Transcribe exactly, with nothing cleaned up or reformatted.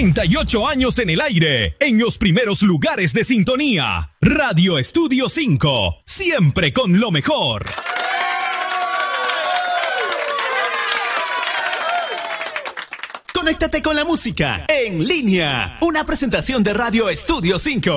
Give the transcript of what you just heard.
treinta y ocho años en el aire, en los primeros lugares de sintonía. Radio Estudio cinco, siempre con lo mejor. Conéctate con la música en línea. Una presentación de Radio Estudio cinco.